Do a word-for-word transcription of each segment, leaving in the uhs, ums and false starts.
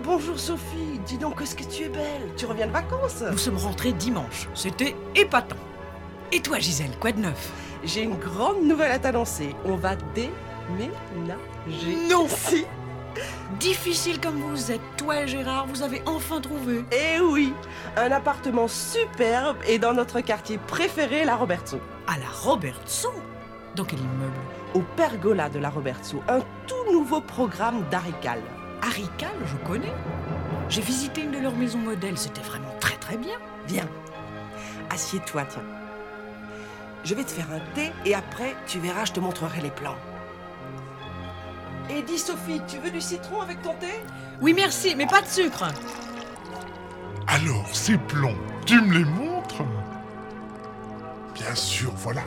bonjour Sophie, dis donc qu'est-ce que tu es belle. Tu reviens de vacances? Nous sommes rentrés dimanche, c'était épatant. Et toi Gisèle, quoi de neuf? J'ai une grande nouvelle à t'annoncer. On va déménager. Non. Si. Difficile comme vous êtes, toi et Gérard, vous avez enfin trouvé. Eh oui, un appartement superbe et dans notre quartier préféré, la Robertso. À la Robertso? Dans quel immeuble? Au Pergola de la Robertso, un tout nouveau programme d'Arical. Arical, je connais. J'ai visité une de leurs maisons modèles, c'était vraiment très très bien. Viens, assieds-toi, tiens. Je vais te faire un thé et après, tu verras, je te montrerai les plans. Et dis Sophie, tu veux du citron avec ton thé? Oui merci, mais pas de sucre. Alors, ces plans, tu me les montres? Bien sûr, voilà.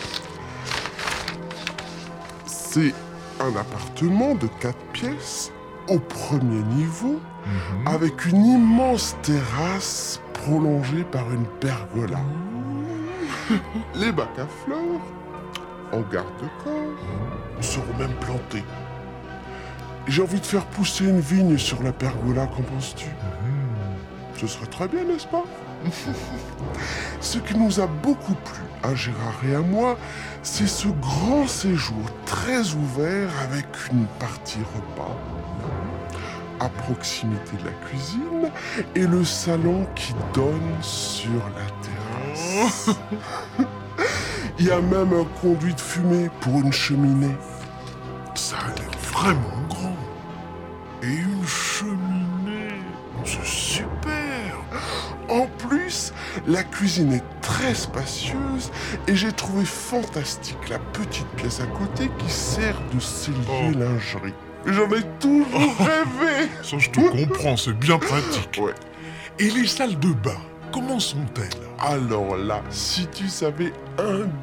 C'est un appartement de quatre pièces au premier niveau, mmh. avec une immense terrasse prolongée par une pergola. Mmh. Les bacs à fleurs, en garde-corps, seront même plantés. J'ai envie de faire pousser une vigne sur la pergola, qu'en penses-tu? Mmh. Ce serait très bien, n'est-ce pas? Ce qui nous a beaucoup plu à Gérard et à moi, c'est ce grand séjour très ouvert avec une partie repas à proximité de la cuisine et le salon qui donne sur la terrasse. Il y a même un conduit de fumée pour une cheminée. Ça a l'air vraiment grand. Et une cheminée, c'est super. En plus, la cuisine est très spacieuse et j'ai trouvé fantastique la petite pièce à côté qui sert de cellier oh. lingerie. J'en ai toujours oh. rêvé. Ça, je te comprends, c'est bien pratique. Ouais. Et les salles de bain, comment sont-elles? Alors là, si tu savais un